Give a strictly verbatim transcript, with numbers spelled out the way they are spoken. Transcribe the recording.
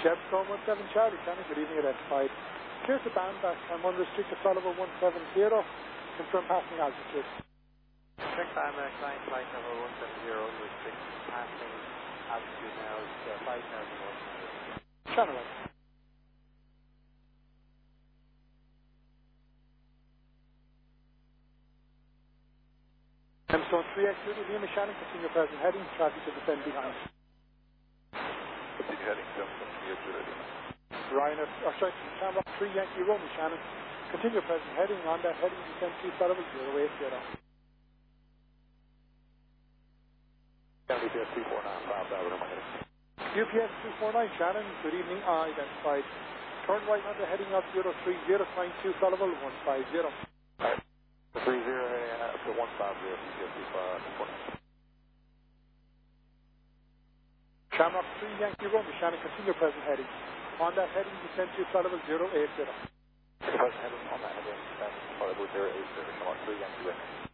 Chevcom one seven Charlie, Shannon, good evening, identified. Clear to Bandback, I'm unrestricted Sullivan one seven zero, confirm passing altitude. Check Bandback, line flight number one seven zero, restrict passing altitude now is uh, five thousand one hundred. Channel one. Gemstone three X, Lima Shannon, continue present heading, traffic to descend behind. Continue heading, Gemstone three X, Lima. Ryan, or sorry, Shamrock three Yankee Romeo Shannon, continue present heading, on that heading descend to Sullivan zero eight zero. U P S two four nine five, David, am I heading? U P S two four nine Shannon, good evening, identified. Turn right on the heading of zero three zero, climb to Sullivan one five zero. Alright, three zero uh, up to one five zero, U P S two four nine. Shamrock three Yankee Romeo Shannon, continue present heading. On that heading, descend to Sullivan zero eight zero. Present heading on that heading, descend to Sullivan zero eight zero, Shamrock three Yankee Romeo.